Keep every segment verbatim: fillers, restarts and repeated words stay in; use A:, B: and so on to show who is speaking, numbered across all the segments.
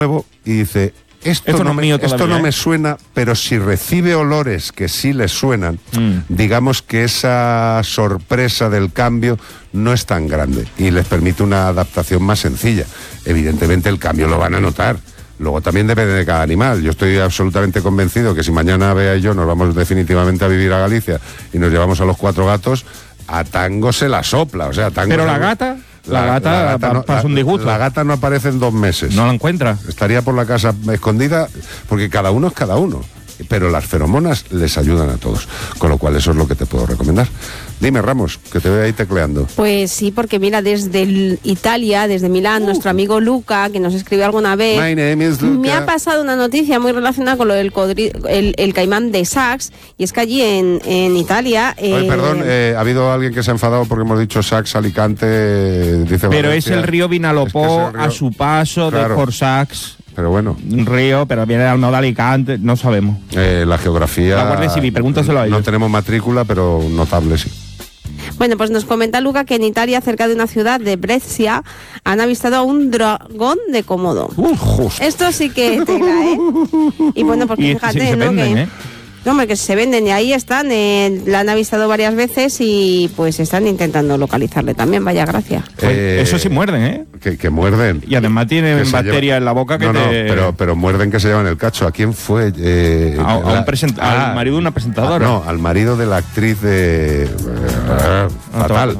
A: nuevo y dice, esto,
B: esto,
A: no,
B: no,
A: me,
B: mío
A: esto
B: todavía,
A: no
B: ¿eh?
A: me suena, pero si recibe olores que sí le suenan, mm. digamos que esa sorpresa del cambio no es tan grande y les permite una adaptación más sencilla. Evidentemente el cambio lo van a notar. Luego también depende de cada animal. Yo estoy absolutamente convencido que si mañana Bea y yo nos vamos definitivamente a vivir a Galicia y nos llevamos a los cuatro gatos, a Tango se la sopla. O sea, Tango
B: pero
A: se...
B: la gata... La,
A: La,
B: gata,
A: la gata no,
B: pasa un disgusto.
A: La, la gata no aparece en dos meses.
B: No la encuentra.
A: Estaría por la casa escondida, porque cada uno es cada uno. Pero las feromonas les ayudan a todos. Con lo cual eso es lo que te puedo recomendar. Dime, Ramos, que te veo ahí tecleando.
C: Pues sí, porque mira, desde el Italia, desde Milán, uh. nuestro amigo Luca, que nos escribió alguna vez,
A: My name is Luca.
C: Me ha pasado una noticia muy relacionada con lo del codri- el, el caimán de Sachs, y es que allí en, en Italia... Eh...
A: Oye, perdón, eh, ha habido alguien que se ha enfadado porque hemos dicho Sachs, Alicante, dice
B: Pero
A: Valencia.
B: es el río Vinalopó, es que el río... a su paso claro. de por Sachs.
A: Pero bueno.
B: Un río, pero viene al norte de Alicante, no sabemos.
A: Eh, la geografía...
B: La Guardia Civil, pregúntaselo a ellos.
A: No tenemos matrícula, pero notable sí.
C: Bueno, pues nos comenta Luca que en Italia, cerca de una ciudad de Brescia, han avistado a un dragón de Komodo.
A: Uh,
C: Esto sí que tela, ¿eh? Y bueno, porque
B: y
C: fíjate,
B: se, se
C: ¿no?
B: Venden,
C: que,
B: ¿eh?
C: No, hombre, que se venden y ahí están, eh, la han avistado varias veces y pues están intentando localizarle también, vaya gracia.
B: Eh, Eso sí muerden, ¿eh?
A: Que, que muerden.
B: Y además tienen bacterias
A: lleva...
B: en la boca que
A: no,
B: te...
A: No, pero, pero muerden que se llevan el cacho. ¿A quién fue? Eh,
B: a, a
A: la...
B: un present... ah, al marido de una presentadora.
A: A, no, al marido de la actriz de... Uh, fatal.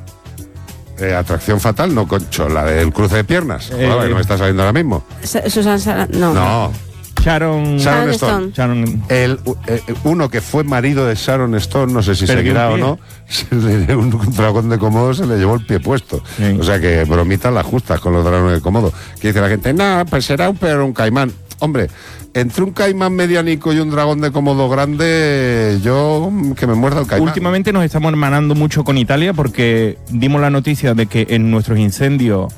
A: Eh, atracción fatal, no, concho, la del cruce de piernas. Eh, Joder, no me está saliendo ahora mismo.
C: Susan Sara... No.
A: No.
B: Sharon,
A: Sharon Stone.
B: Sharon.
A: El, el, uno que fue marido de Sharon Stone, no sé si seguirá o no, se le, un, un dragón de Komodo se le llevó el pie puesto. Sí. O sea que bromitas las justas con los dragones de Komodo. Que dice la gente, no, pues será un pero un caimán. Hombre, entre un caimán medianico y un dragón de Komodo grande, yo que me muerda el caimán.
B: Últimamente nos estamos hermanando mucho con Italia porque dimos la noticia de que en nuestros incendios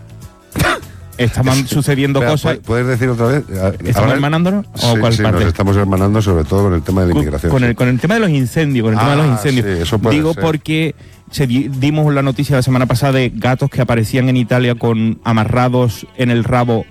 B: estaban sucediendo
A: Espera,
B: cosas.
A: ¿Puedes decir otra vez?
B: ¿Estamos hermanándonos? ¿O
A: sí,
B: cuál
A: sí,
B: parte?
A: Nos estamos hermanando sobre todo con el tema de la inmigración.
B: Con, con,
A: sí.
B: el, con el tema de los incendios, con el
A: ah,
B: tema de los incendios.
A: Sí, eso puede
B: Digo
A: ser.
B: porque se di, dimos la noticia la semana pasada de gatos que aparecían en Italia con amarrados en el rabo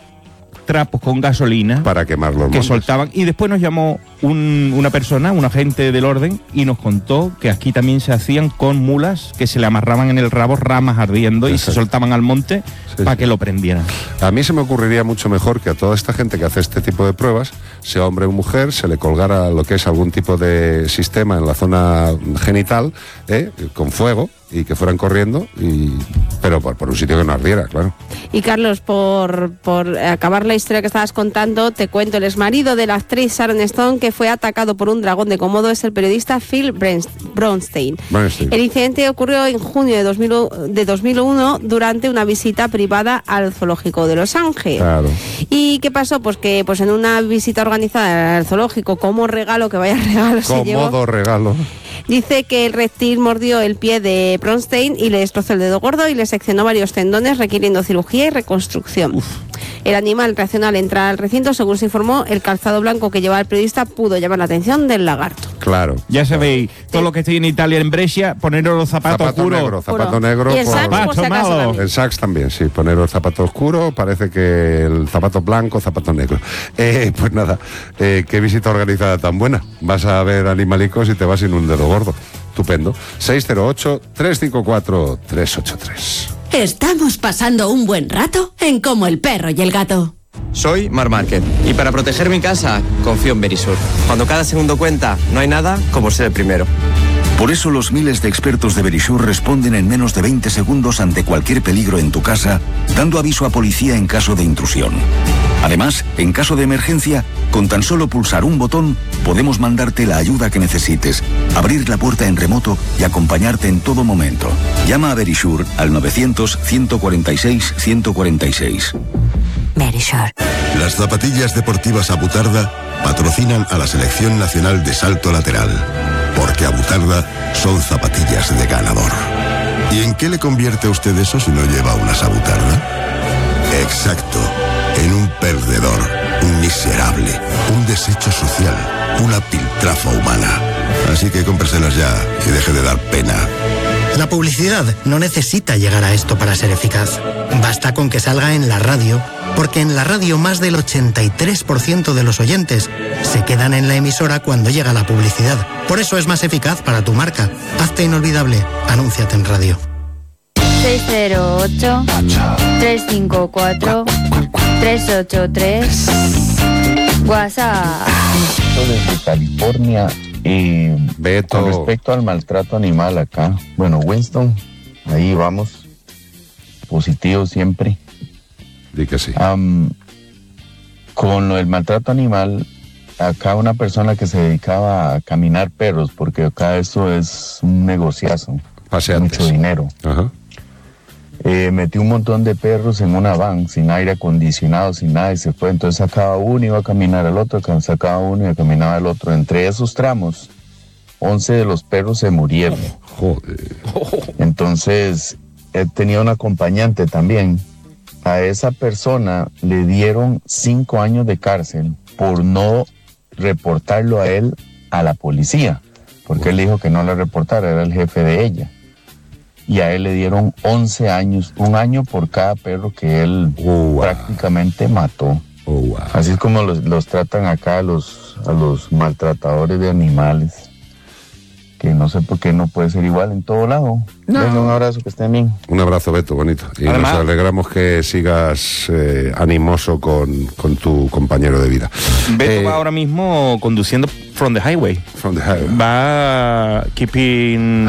B: trapos con gasolina
A: para quemar los
B: que
A: montes.
B: soltaban, y después nos llamó un, una persona, un agente del orden, y nos contó que aquí también se hacían con mulas que se le amarraban en el rabo ramas ardiendo. Exacto. Y se soltaban al monte sí, para sí. que lo prendieran.
A: A mí se me ocurriría mucho mejor que a toda esta gente que hace este tipo de pruebas, sea hombre o mujer, se le colgara lo que es algún tipo de sistema en la zona genital, ¿eh? con fuego, y que fueran corriendo, y pero por, por un sitio que no ardiera, claro.
C: Y Carlos, por, por acabar la historia que estabas contando, te cuento, el exmarido de la actriz Sharon Stone, que fue atacado por un dragón de Komodo, es el periodista Phil Bronstein.
A: Bronstein.
C: El incidente ocurrió en junio de, dos mil, de dos mil uno durante una visita privada al zoológico de Los Ángeles.
A: Claro.
C: ¿Y qué pasó? Pues que pues en una visita organizada al zoológico, como regalo, que vaya regalo se llevó.
A: Cómodo regalo.
C: Dice que el reptil mordió el pie de Bronstein y le destrozó el dedo gordo y le seccionó varios tendones, requiriendo cirugía y reconstrucción. Uf. El animal reaccionó al entrar al recinto. Según se informó, el calzado blanco que llevaba el periodista pudo llamar la atención del lagarto.
A: Claro.
B: Ya sabéis, todo sí. lo que estoy en Italia, en Brescia, poneros los zapatos
A: zapato
B: oscuros.
A: Negro, zapato negro.
C: Y el sax, por si acaso, también.
A: El sax también, sí. Poneros el zapato oscuro, parece que el zapato blanco, zapato negro. Eh, pues nada, eh, qué visita organizada tan buena. Vas a ver animalicos y te vas sin un dedo gordo. Estupendo. seis cero ocho, tres cinco cuatro, tres ocho tres.
D: Estamos pasando un buen rato en Como el perro y el gato.
E: Soy Mar Márquez y para proteger mi casa confío en Verisur. Cuando cada segundo cuenta, no hay nada como ser el primero.
F: Por eso los miles de expertos de Verisur responden en menos de veinte segundos ante cualquier peligro en tu casa, dando aviso a policía en caso de intrusión. Además, en caso de emergencia, con tan solo pulsar un botón, podemos mandarte la ayuda que necesites, abrir la puerta en remoto y acompañarte en todo momento. Llama a Verisur al novecientos, ciento cuarenta y seis, ciento cuarenta y seis.
D: Verisur.
G: Las zapatillas deportivas Abutarda patrocinan a la Selección Nacional de Salto Lateral, porque Abutarda son zapatillas de ganador. ¿Y en qué le convierte a usted eso si no lleva unas Abutarda? Exacto, en un perdedor, un miserable, un desecho social, una piltrafa humana. Así que cómpreselas ya y deje de dar pena.
H: La publicidad no necesita llegar a esto para ser eficaz. Basta con que salga en la radio, porque en la radio más del ochenta y tres por ciento de los oyentes se quedan en la emisora cuando llega la publicidad. Por eso es más eficaz para tu marca. Hazte inolvidable. Anúnciate en radio.
I: seis cero ocho, tres cinco cuatro, tres ocho tres. WhatsApp.
J: Desde California. Y
A: Beto.
J: Con respecto al maltrato animal acá, bueno, Winston, ahí vamos, positivo siempre.
A: Di que sí.
J: Um, con lo del maltrato animal, acá una persona que se dedicaba a caminar perros, porque acá eso es un negociazo,
A: Paseantes.
J: Mucho dinero.
A: Ajá.
J: Eh, metí un montón de perros en una van, sin aire acondicionado, sin nada, y se fue. Entonces sacaba uno y iba a caminar al otro, sacaba uno y caminaba al otro. Entre esos tramos, once de los perros se murieron.
A: Joder.
J: Entonces, he tenido un acompañante también. A esa persona le dieron cinco años de cárcel por no reportarlo a él a la policía, porque él dijo que no le reportara, era el jefe de ella. Y a él le dieron once años, un año por cada perro que él oh, wow. prácticamente mató.
A: Oh, wow.
J: Así es como los, los tratan acá a los, a los maltratadores de animales, que no sé por qué no puede ser igual en todo lado. No. Venga, un abrazo, que estén bien.
A: Un abrazo, Beto, bonito. Y
B: Además,
A: nos alegramos que sigas eh, animoso con, con tu compañero de vida.
B: Beto
A: eh,
B: va ahora mismo conduciendo from the highway.
A: From the highway.
B: Va keeping...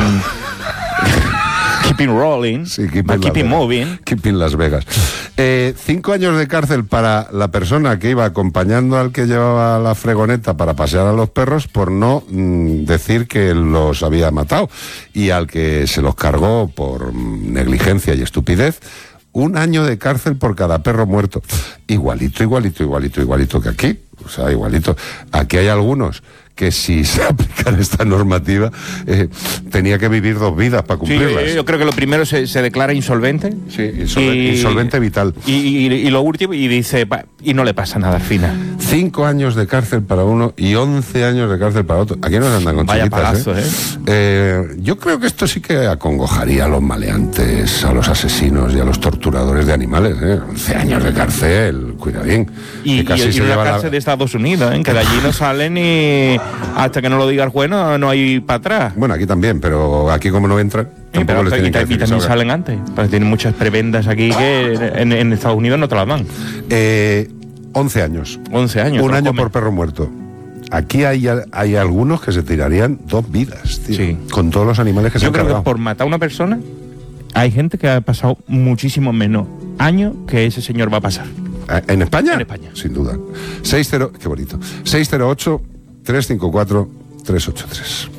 B: Keeping rolling,
A: sí, keeping,
B: uh, keeping moving.
A: Keeping Las Vegas. Eh, cinco años de cárcel para la persona que iba acompañando al que llevaba la fregoneta para pasear a los perros por no mm, decir que los había matado. Y al que se los cargó por mm, negligencia y estupidez, un año de cárcel por cada perro muerto. Igualito, igualito, igualito, igualito que aquí. O sea, igualito. Aquí hay algunos que si se aplicara esta normativa eh, tenía que vivir dos vidas para cumplirlas.
B: Sí, yo creo que lo primero se, se declara insolvente.
A: Sí, insolvente, y, insolvente vital.
B: Y, y, y lo último, y dice, y no le pasa nada al final.
A: Cinco años de cárcel para uno y once años de cárcel para otro. Aquí nos andan con
B: Vaya
A: chiquitas,
B: palazo,
A: ¿eh?
B: ¿eh?
A: Eh, Yo creo que esto sí que acongojaría a los maleantes, a los asesinos y a los torturadores de animales, ¿eh? once años de cárcel, cuida bien.
B: Y,
A: que casi
B: y, y
A: se
B: una
A: lleva
B: cárcel
A: la...
B: de Estados Unidos, ¿eh? Que de allí no salen y hasta que no lo diga el juez no, no hay para atrás.
A: Bueno, aquí también, pero aquí como no entran,
B: sí, pero
A: les
B: y, y también salen salgan. Antes, porque tienen muchas prebendas aquí que en, en Estados Unidos no te las dan.
A: Eh, once años.
B: once años.
A: Un año
B: come.
A: por perro muerto. Aquí hay, hay algunos que se tirarían dos vidas, tío, sí. con todos los animales que
B: Yo
A: se han
B: creo
A: cargado.
B: que por matar a una persona hay gente que ha pasado muchísimo menos años que ese señor va a pasar.
A: ¿En España?
B: En España.
A: Sin duda. seis cero, qué bonito. seis cero ocho, tres cinco cuatro, tres ocho tres.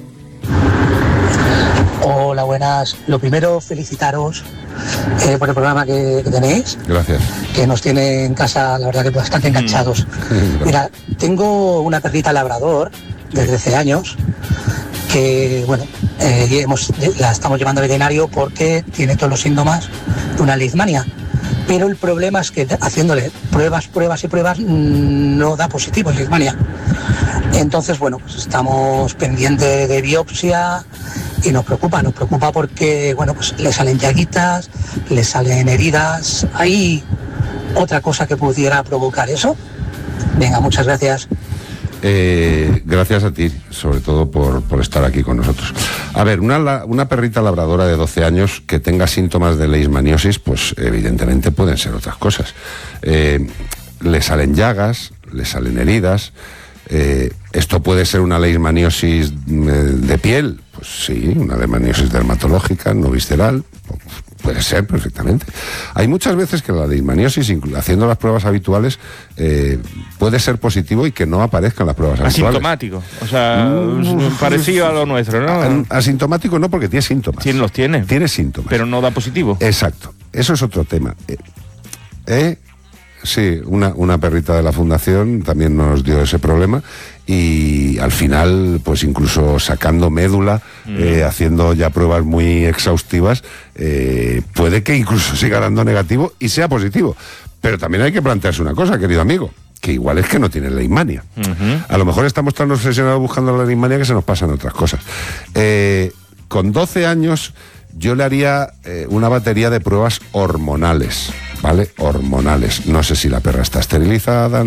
K: Hola, buenas. Lo primero, felicitaros eh, por el programa que, que tenéis.
A: Gracias.
K: Que nos tiene en casa, la verdad, que bastante enganchados. Mm. Mira, tengo una perrita labrador de trece años que, bueno, eh, hemos, la estamos llevando al veterinario porque tiene todos los síntomas de una leishmania. Pero el problema es que haciéndole pruebas, pruebas y pruebas no da positivo en leishmania. Entonces, bueno, pues estamos pendientes de biopsia y nos preocupa, nos preocupa porque, bueno, pues le salen llaguitas, le salen heridas. ¿Hay otra cosa que pudiera provocar eso? Venga, muchas gracias.
A: Eh, gracias a ti, sobre todo por, por estar aquí con nosotros. A ver, una, una perrita labradora de doce años que tenga síntomas de leishmaniosis, pues evidentemente pueden ser otras cosas. Eh, le salen llagas, le salen heridas. Eh, esto puede ser una leishmaniosis de piel, pues sí, una leishmaniosis dermatológica, no visceral. Puede ser perfectamente. Hay muchas veces que la leishmaniosis, haciendo las pruebas habituales, eh, puede ser positivo y que no aparezcan las pruebas habituales.
B: Asintomático, o sea, mm, parecido a lo nuestro, ¿no?
A: Asintomático no, porque tiene síntomas.
B: Sí, los tiene.
A: Tiene síntomas.
B: Pero no da positivo.
A: Exacto. Eso es otro tema. Eh, eh, sí, una, una perrita de la fundación también nos dio ese problema y al final, pues incluso sacando médula, mm. eh, haciendo ya pruebas muy exhaustivas, eh, puede que incluso siga dando negativo y sea positivo. Pero también hay que plantearse una cosa, querido amigo, que igual es que no tiene leishmania. Uh-huh. A lo mejor estamos tan obsesionados buscando la leishmania que se nos pasan otras cosas. Eh, con doce años... yo le haría eh, una batería de pruebas hormonales, ¿vale? Hormonales. No sé si la perra está esterilizada,